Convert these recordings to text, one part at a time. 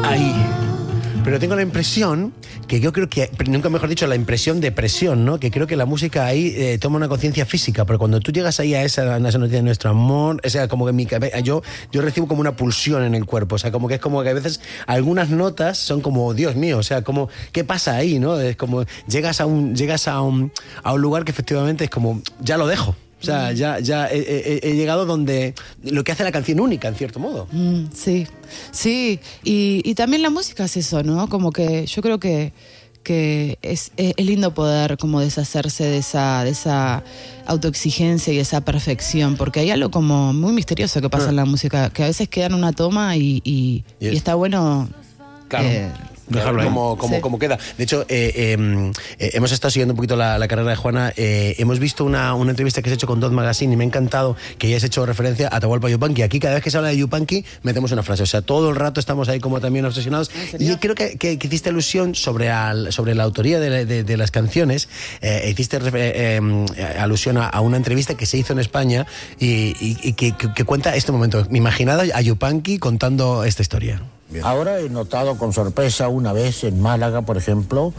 ahí. Pero tengo la impresión que yo creo que, nunca mejor dicho, la impresión de presión, ¿no? Que creo que la música ahí toma una conciencia física, pero cuando tú llegas ahí a esa noticia de nuestro amor, o sea, como que en mi cabeza, yo recibo como una pulsión en el cuerpo, o sea, como que es como que a veces algunas notas son como, Dios mío, o sea, como, ¿qué pasa ahí, no? Es como, llegas a un lugar que efectivamente es como, ya lo dejo. O sea, ya he llegado donde lo que hace la canción única, en cierto modo. Sí, sí. Y también la música es eso, ¿no? Como que yo creo que es lindo poder como deshacerse de esa autoexigencia y esa perfección, porque hay algo como muy misterioso que pasa en la música, que a veces queda en una toma y está bueno... Claro. Dejarlo como queda. De hecho, hemos estado siguiendo un poquito la carrera de Juana. Hemos visto una entrevista que has hecho con Dot Magazine y me ha encantado que hayas hecho referencia a Atahualpa Yupanqui. Aquí cada vez que se habla de Yupanqui metemos una frase. O sea, todo el rato estamos ahí como también obsesionados. Y creo que hiciste alusión sobre la autoría de las canciones. Hiciste alusión a una entrevista que se hizo en España y que cuenta este momento. Imaginad a Yupanqui contando esta historia. Bien. Ahora he notado con sorpresa una vez en Málaga, por ejemplo,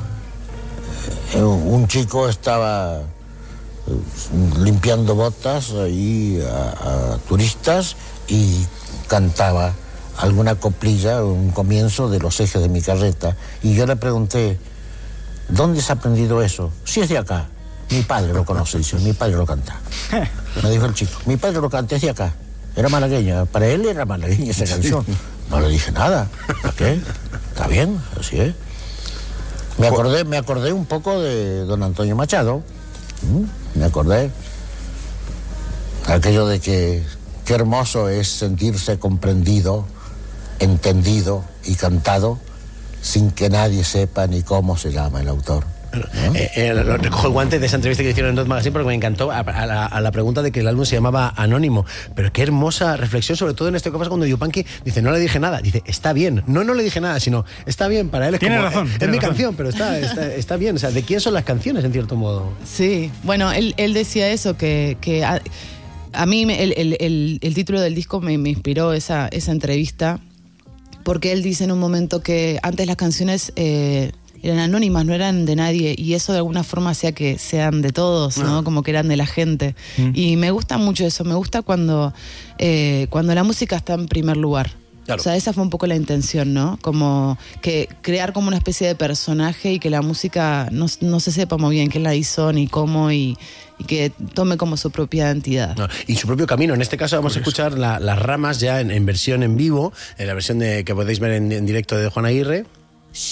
un chico estaba limpiando botas ahí a turistas y cantaba alguna coplilla, un comienzo de Los ejes de mi carreta. Y yo le pregunté, ¿dónde has aprendido eso? Si es de acá. Mi padre lo conoce, dice, mi padre lo canta. Me dijo el chico, mi padre lo canta, es de acá. Era malagueña, para él era malagueña esa canción. No le dije nada. ¿Por qué? Está bien, así es. Me acordé un poco de don Antonio Machado. Me acordé. Aquello de que qué hermoso es sentirse comprendido, entendido y cantado sin que nadie sepa ni cómo se llama el autor. Recojo el guante de esa entrevista que hicieron en Dot Magazine porque me encantó a la pregunta de que el álbum se llamaba Anónimo. Pero qué hermosa reflexión, sobre todo en este caso cuando Yupanqui dice, no le dije nada, dice, está bien. No le dije nada, sino está bien, para él es tiene como, razón, es mi canción, pero está bien. O sea, ¿de quién son las canciones, en cierto modo? Sí, bueno, él decía eso, que a mí el título del disco me inspiró esa entrevista, porque él dice en un momento que antes las canciones... eran anónimas, no eran de nadie, y eso de alguna forma hacía que sean de todos, ¿no? Como que eran de la gente. Y me gusta mucho eso, me gusta cuando la música está en primer lugar. Claro. O sea, esa fue un poco la intención, ¿no? Como que crear como una especie de personaje y que la música no se sepa muy bien quién la hizo ni cómo y que tome como su propia identidad. Y su propio camino. En este caso vamos a escuchar las ramas ya en versión en vivo, en la versión que podéis ver en directo de Juan Aguirre.